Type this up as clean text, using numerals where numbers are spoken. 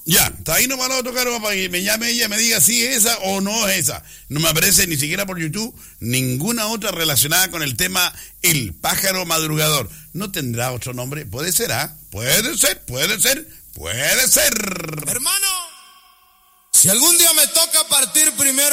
Ya, está ahí nomás lo voy a tocar para que me llame ella y me diga si es esa o no es esa. No me aparece ni siquiera por YouTube ninguna otra relacionada con el tema El Pájaro Madrugador. ¿No tendrá otro nombre? Puede ser, ¿ah? Puede ser. Hermano, si algún día me toca partir primero